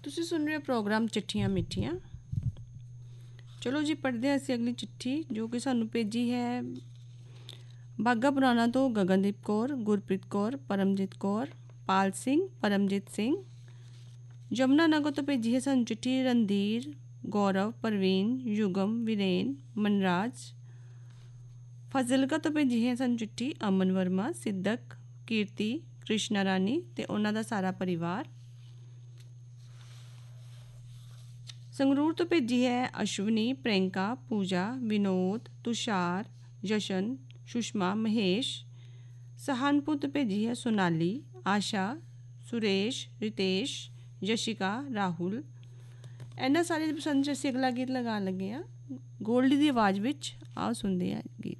ਤੁਸੀਂ ਸੁਣ ਰਹੇ ਹੋ ਪ੍ਰੋਗਰਾਮ ਚਿੱਠੀਆਂ ਮਿੱਠੀਆਂ। ਚਲੋ ਜੀ ਪੜ੍ਹਦੇ ਹਾਂ ਅਸੀਂ ਅਗਲੀ ਚਿੱਠੀ ਜੋ ਕਿ ਸਾਨੂੰ ਭੇਜੀ ਹੈ ਬਾਘਾ ਪੁਰਾਣਾ ਤੋਂ ਗਗਨਦੀਪ ਕੌਰ, ਗੁਰਪ੍ਰੀਤ ਕੌਰ, ਪਰਮਜੀਤ ਕੌਰ, ਪਾਲ ਸਿੰਘ, ਪਰਮਜੀਤ ਸਿੰਘ। ਜਮਨਾ ਨਗਰ ਤੋਂ ਭੇਜੀ ਹੈ ਸਾਨੂੰ ਚਿੱਠੀ ਰਣਧੀਰ, ਗੌਰਵ, ਪ੍ਰਵੀਨ, ਯੁਗਮ, ਵੀਰੇਨ, ਮਨਰਾਜ। ਫਾਜ਼ਿਲਕਾ ਤੋਂ ਭੇਜੀ ਹੈ ਸਾਨੂੰ ਚਿੱਠੀ ਅਮਨ ਵਰਮਾ, ਸਿੱਦਕ, ਕੀਰਤੀ, ਕ੍ਰਿਸ਼ਨਾ ਰਾਣੀ ਅਤੇ ਉਹਨਾਂ ਦਾ ਸਾਰਾ ਪਰਿਵਾਰ। ਸੰਗਰੂਰ ਤੋਂ ਭੇਜੀ ਹੈ ਅਸ਼ਵਨੀ, ਪ੍ਰਿयंका, ਪੂਜਾ, ਵਿਨੋਦ, ਤੁਸ਼ਾਰ, ਜਸ਼ਨ, ਸੁਸ਼ਮਾ, ਮਹੇਸ਼। ਸਹਾਨਪੁਰ ਤੋਂ ਭੇਜੀ ਹੈ ਸੋਨਾਲੀ, ਆਸ਼ਾ, ਸੁਰੇਸ਼, ਰਿਤੇਸ਼, ਯਸ਼ਿਕਾ, ਰਾਹੁਲ। ਇਹਨਾਂ ਸਾਰੇ ਦੀ ਪਸੰਦ 'ਚ ਅਸੀਂ ਅਗਲਾ ਗੀਤ ਲਗਾਉਣ ਲੱਗੇ ਹਾਂ ਗੋਲਡੀ ਦੀ ਆਵਾਜ਼ ਵਿੱਚ। ਆਓ ਸੁਣਦੇ ਹਾਂ ਗੀਤ।